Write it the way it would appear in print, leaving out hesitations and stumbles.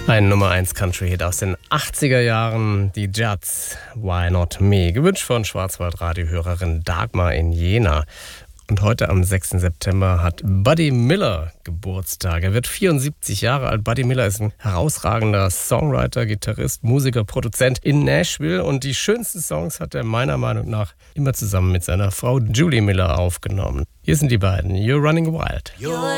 Ein Nummer 1 Country-Hit aus den 80er Jahren, die Judds, Why Not Me, gewünscht von Schwarzwald-Radio-Hörerin Dagmar in Jena. Und heute am 6. September hat Buddy Miller Geburtstag. Er wird 74 Jahre alt. Buddy Miller ist ein herausragender Songwriter, Gitarrist, Musiker, Produzent in Nashville. Und die schönsten Songs hat er meiner Meinung nach immer zusammen mit seiner Frau Julie Miller aufgenommen. Hier sind die beiden, You're Running Wild.